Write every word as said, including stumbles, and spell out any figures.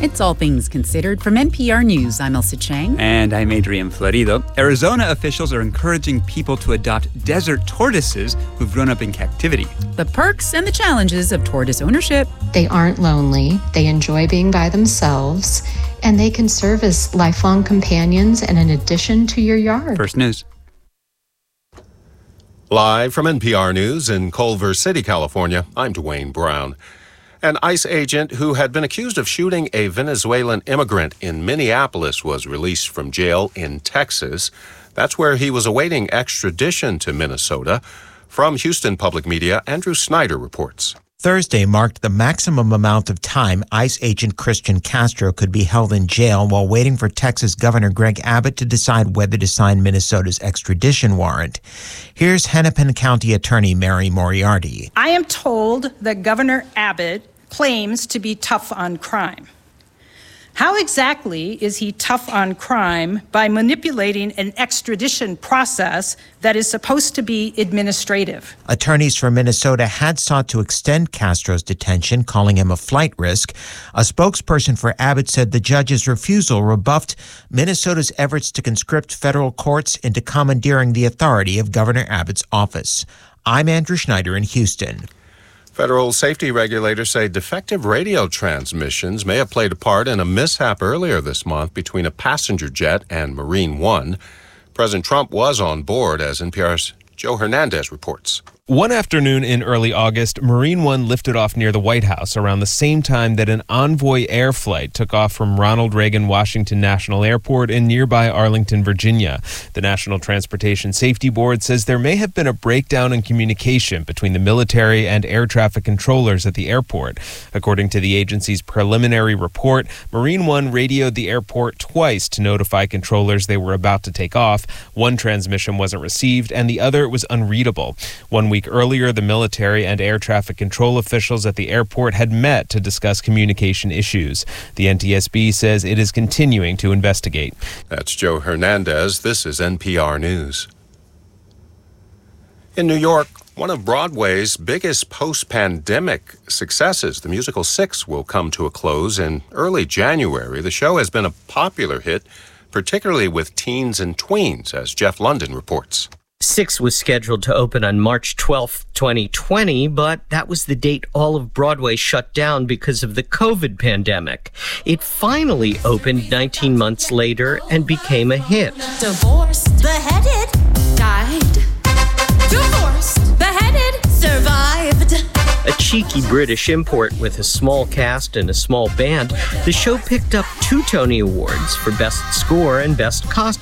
It's All Things Considered from N P R News. I'm Elsa Chang. And I'm Adrian Florido. Arizona officials are encouraging people to adopt desert tortoises who've grown up in captivity. The perks and the challenges of tortoise ownership. They aren't lonely. They enjoy being by themselves. And they can serve as lifelong companions and an addition to your yard. First News. Live from N P R News in Culver City, California, I'm Dwayne Brown. An ICE agent who had been accused of shooting a Venezuelan immigrant in Minneapolis was released from jail in Texas. That's where he was awaiting extradition to Minnesota. From Houston Public Media, Andrew Snyder reports. Thursday marked the maximum amount of time ICE agent Christian Castro could be held in jail while waiting for Texas Governor Greg Abbott to decide whether to sign Minnesota's extradition warrant. Here's Hennepin County Attorney Mary Moriarty. I am told that Governor Abbott claims to be tough on crime. How exactly is he tough on crime by manipulating an extradition process that is supposed to be administrative? Attorneys from Minnesota had sought to extend Castro's detention, calling him a flight risk. A spokesperson for Abbott said the judge's refusal rebuffed Minnesota's efforts to conscript federal courts into commandeering the authority of Governor Abbott's office. I'm Andrew Schneider in Houston. Federal safety regulators say defective radio transmissions may have played a part in a mishap earlier this month between a passenger jet and Marine One. President Trump was on board, as N P R's Joe Hernandez reports. One afternoon in early August, Marine One lifted off near the White House around the same time that an Envoy Air flight took off from Ronald Reagan Washington National Airport in nearby Arlington, Virginia. The National Transportation Safety Board says there may have been a breakdown in communication between the military and air traffic controllers at the airport. According to the agency's preliminary report, Marine One radioed the airport twice to notify controllers they were about to take off. One transmission wasn't received, and the other was unreadable. One week earlier, the military and air traffic control officials at the airport had met to discuss communication issues. The N T S B says it is continuing to investigate. That's Joe Hernandez. This is N P R News. In New York, one of Broadway's biggest post-pandemic successes, the musical Six, will come to a close in early January. The show has been a popular hit, particularly with teens and tweens, as Jeff London reports. Six was scheduled to open on March twelfth, twenty twenty, but that was the date all of Broadway shut down because of the COVID pandemic. It finally opened nineteen months later and became a hit. Divorced, beheaded, died. Divorced, beheaded, survived. A cheeky British import with a small cast and a small band, the show picked up two Tony Awards for Best Score and Best Costume.